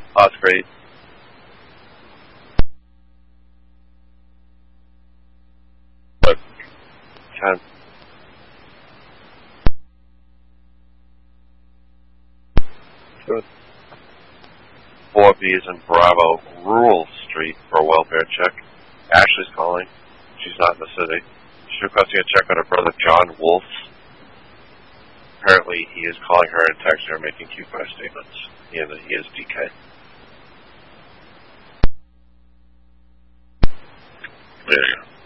Oh, that's great. But, 10. Good. 4B is in Bravo, Rural Street for a welfare check. Ashley's calling. She's not in the city. She's requesting a check on her brother John Wolf. Apparently, he is calling her and texting her, making Q5 statements. He is DK. There you go.